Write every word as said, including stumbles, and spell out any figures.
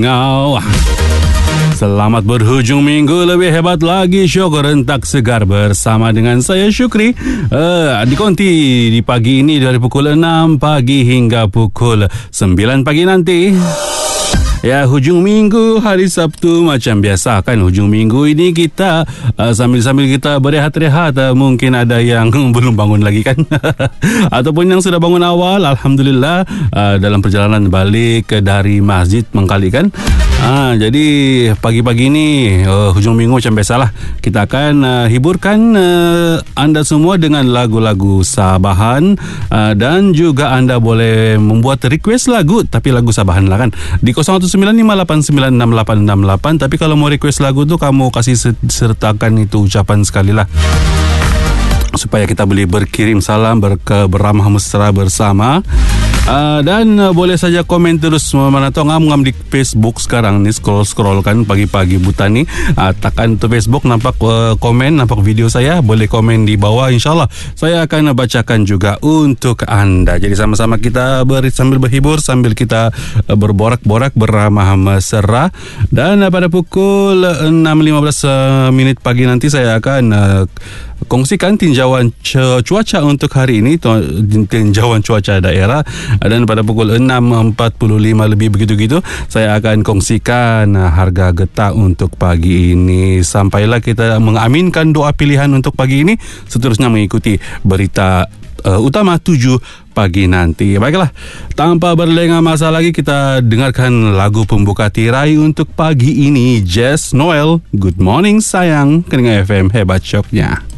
Ngau. Selamat berhujung minggu, lebih hebat lagi Syok Rentak Segar bersama dengan saya Syukri. Uh, di Konti di pagi ini dari pukul enam pagi hingga pukul sembilan pagi nanti. Ya, hujung minggu, hari Sabtu macam biasa kan. Hujung minggu ini kita uh, sambil-sambil kita berehat-rehat, uh, mungkin ada yang belum bangun lagi kan. Ataupun yang sudah bangun awal, Alhamdulillah, uh, dalam perjalanan balik dari masjid mengkali kan. Uh, jadi pagi-pagi ini uh, hujung minggu macam biasalah, kita akan uh, hiburkan uh, anda semua dengan lagu-lagu Sabahan, uh, dan juga anda boleh membuat request lagu, tapi lagu Sabahan lah kan, di kosong satu sembilan lima lapan sembilan enam lapan enam lapan. Tapi kalau mau request lagu tu, kamu kasih sertakan itu ucapan sekali lah, supaya kita boleh berkirim salam berke, beramah mesra bersama. Uh, dan uh, boleh saja komen terus. Mana tahu ngam-ngam di Facebook sekarang ni, scroll-scroll kan pagi-pagi buta ni, uh, tekan tu Facebook, nampak uh, komen, nampak video saya, boleh komen di bawah. InsyaAllah saya akan bacakan juga untuk anda. Jadi sama-sama kita ber, sambil berhibur, sambil kita uh, berborak-borak beramah mesra. Dan uh, pada pukul enam lima belas uh, minit pagi nanti saya akan uh, kongsikan tinjauan cuaca untuk hari ini, tinjauan cuaca daerah. Dan pada pukul enam empat puluh lima lebih begitu-gitu, saya akan kongsikan harga getah untuk pagi ini. Sampailah kita mengaminkan doa pilihan untuk pagi ini, seterusnya mengikuti berita uh, utama tujuh pagi nanti. Baiklah, tanpa berlengah masa lagi, kita dengarkan lagu pembuka tirai untuk pagi ini. Jazz Noel, Good Morning Sayang, Keningan F M, hebat syoknya.